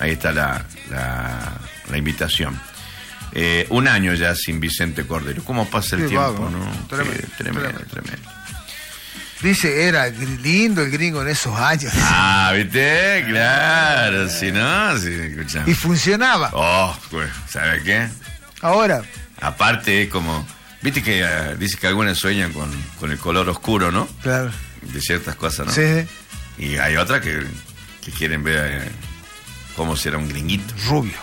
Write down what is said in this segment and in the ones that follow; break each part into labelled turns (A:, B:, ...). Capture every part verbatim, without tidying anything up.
A: ahí está la, la, la invitación. Eh, un año ya sin Vicente Cordero. ¿Cómo pasa el
B: Qué
A: tiempo?
B: vago,
A: ¿no?
B: tremendo,
A: Qué tremendo,
B: tremendo.
A: tremendo.
B: Dice, era lindo el gringo en esos años.
A: Ah, ¿viste? Claro, si no, si escuchamos.
B: Y funcionaba.
A: Oh, pues, ¿sabe qué?
B: Ahora,
A: Aparte es como, viste que uh, dice que algunas sueñan con, con el color oscuro, ¿no?
B: claro.
A: De ciertas cosas, ¿no?
B: Sí, sí.
A: Y hay otras que, que quieren ver eh, cómo será un gringuito.
B: Rubio.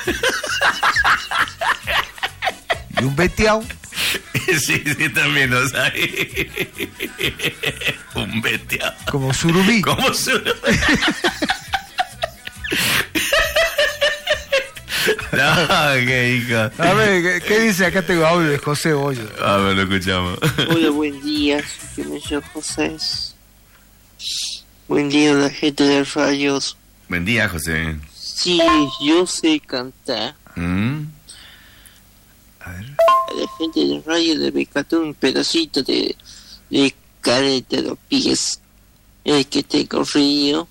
B: Y un veteado.
A: Sí, sí, también lo sabe. Un veteado.
B: Como surubí.
A: ¿Cómo surubí? No, qué hijo.
B: A ver, ¿qué, qué dice? Acá tengo audio de José Hoyo.
A: A ver, lo escuchamos.
C: Hola, buen día, soy yo, José. Buen día a la gente de Rayos.
A: Buen día, José.
C: Sí, yo sé cantar.
A: ¿Mm?
B: A ver.
C: A la gente de Rayos le rescató un pedacito de, de careta de los pies. El que te corrió.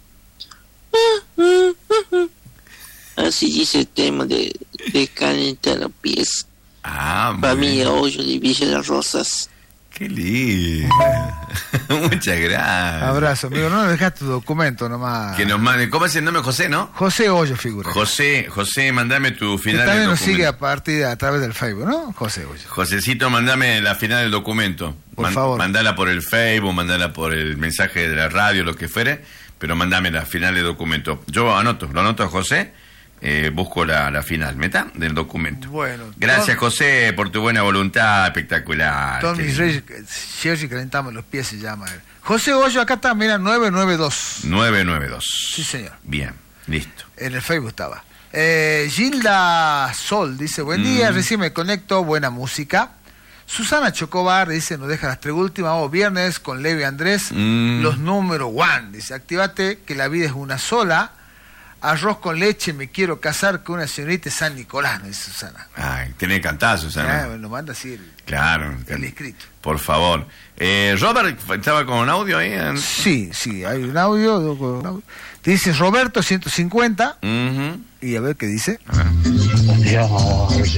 C: Así dice el tema de, de careta de los pies.
A: Ah, muy
C: Familia
A: bien.
C: Hoyo de Villa de las Rosas.
A: Qué lindo. Muchas gracias.
B: Abrazo, amigo. No nos dejaste tu documento nomás.
A: Que nos mande. ¿Cómo es el nombre, José, no?
B: José Hoyo figura.
A: José, José, mandame tu
B: Que
A: final del
B: también nos
A: documento.
B: sigue a partir de, a través del Facebook, ¿no? José Hoyo.
A: Josecito, mandame la final del documento.
B: Por favor.
A: Mandala por el Facebook, mandala por el mensaje de la radio, lo que fuere, pero mandame la final del documento. Yo anoto, lo anoto a José, eh, busco la, la final, meta, del documento.
B: Bueno.
A: Gracias,
B: Tom-
A: José, por tu buena voluntad, espectacular.
B: Tony
A: Qué
B: Reyes, Sherry, calentamos los pies, se llama él. José Hoyo, acá está, mira, nueve nueve dos.
A: nueve nueve dos.
B: Sí, señor.
A: Bien, listo.
B: En el Facebook estaba. Eh, Gilda Sol dice, buen día,
A: Mm.
B: recién me conecto, buena música. Susana Chocobar dice, nos deja las tres últimas, oh, viernes con Levi Andrés,
A: Mm.
B: los número one. Dice, activate que la vida es una sola, arroz con leche, me quiero casar con una señorita de San Nicolás, no dice Susana.
A: Ay, tenés cantazo, Susana.
B: Ah, nos manda así el,
A: Claro,
B: el escrito.
A: por favor. Eh, Robert, ¿estaba con un audio ahí?
B: Sí, sí, hay un audio. un audio. Dice Roberto ciento cincuenta,
A: Ujú.
B: y a ver qué dice.
A: A ver.
D: Dios.